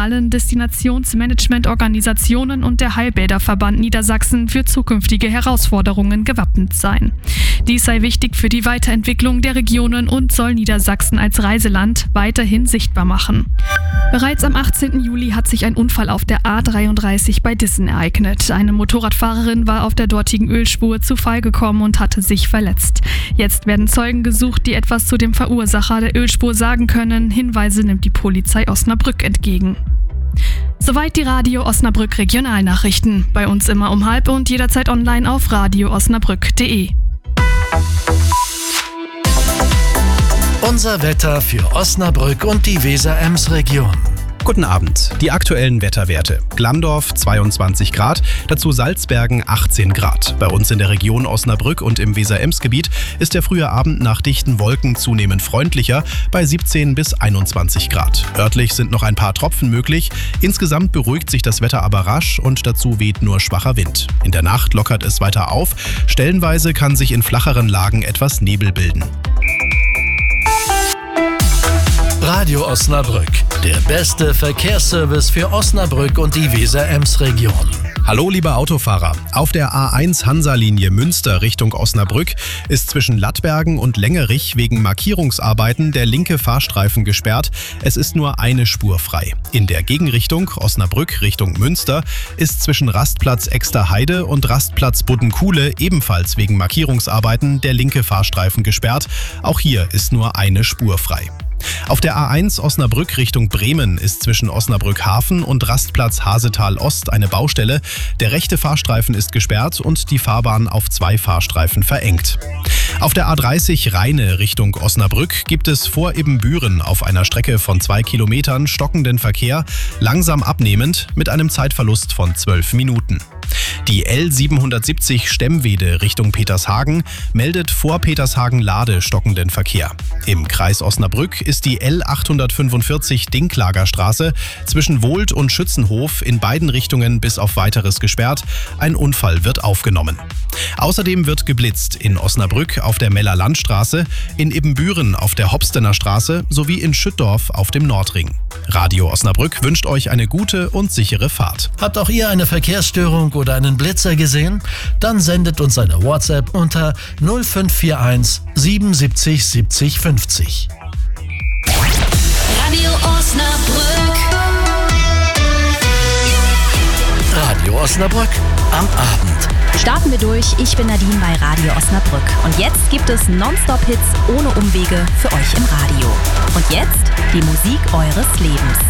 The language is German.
regionalen Destinationsmanagementorganisationen und der Heilbäderverband Niedersachsen für zukünftige Herausforderungen gewappnet sein. Dies sei wichtig für die Weiterentwicklung der Regionen und soll Niedersachsen als Reiseland weiterhin sichtbar machen. Bereits am 18. Juli hat sich ein Unfall auf der A33 bei Dissen ereignet. Eine Motorradfahrerin war auf der dortigen Ölspur zu Fall gekommen und hatte sich verletzt. Jetzt werden Zeugen gesucht, die etwas zu dem Verursacher der Ölspur sagen können. Hinweise nimmt die Polizei Osnabrück entgegen. Soweit die Radio Osnabrück Regionalnachrichten. Bei uns immer um 12:30 und jederzeit online auf radioosnabrück.de. Unser Wetter für Osnabrück und die Weser-Ems-Region. Guten Abend. Die aktuellen Wetterwerte. Glandorf 22 Grad, dazu Salzbergen 18 Grad. Bei uns in der Region Osnabrück und im Weser-Ems-Gebiet ist der frühe Abend nach dichten Wolken zunehmend freundlicher bei 17 bis 21 Grad. Örtlich sind noch ein paar Tropfen möglich. Insgesamt beruhigt sich das Wetter aber rasch und dazu weht nur schwacher Wind. In der Nacht lockert es weiter auf. Stellenweise kann sich in flacheren Lagen etwas Nebel bilden. Radio Osnabrück, der beste Verkehrsservice für Osnabrück und die Weser-Ems-Region. Hallo liebe Autofahrer, auf der A1 Hansa-Linie Münster Richtung Osnabrück ist zwischen Lattbergen und Längerich wegen Markierungsarbeiten der linke Fahrstreifen gesperrt. Es ist nur eine Spur frei. In der Gegenrichtung Osnabrück Richtung Münster ist zwischen Rastplatz Exterheide und Rastplatz Buddenkuhle ebenfalls wegen Markierungsarbeiten der linke Fahrstreifen gesperrt. Auch hier ist nur eine Spur frei. Auf der A1 Osnabrück Richtung Bremen ist zwischen Osnabrück Hafen und Rastplatz Hasetal Ost eine Baustelle. Der rechte Fahrstreifen ist gesperrt und die Fahrbahn auf 2 Fahrstreifen verengt. Auf der A30 Rheine Richtung Osnabrück gibt es vor Ibbenbüren auf einer Strecke von 2 Kilometern stockenden Verkehr, langsam abnehmend mit einem Zeitverlust von 12 Minuten. Die L770 Stemmwede Richtung Petershagen meldet vor Petershagen-Lade stockenden Verkehr. Im Kreis Osnabrück ist die L845 Dinklagerstraße zwischen Wohlt und Schützenhof in beiden Richtungen bis auf Weiteres gesperrt. Ein Unfall wird aufgenommen. Außerdem wird geblitzt in Osnabrück auf der Meller-Landstraße, in Ibbenbüren auf der Hopstener Straße sowie in Schüttdorf auf dem Nordring. Radio Osnabrück wünscht euch eine gute und sichere Fahrt. Habt auch ihr eine Verkehrsstörung oder einen Blitzer gesehen? Dann sendet uns eine WhatsApp unter 0541 77 70 50. Radio Osnabrück. Radio Osnabrück am Abend. Starten wir durch. Ich bin Nadine bei Radio Osnabrück. Und jetzt gibt es Nonstop-Hits ohne Umwege für euch im Radio. Und jetzt die Musik eures Lebens.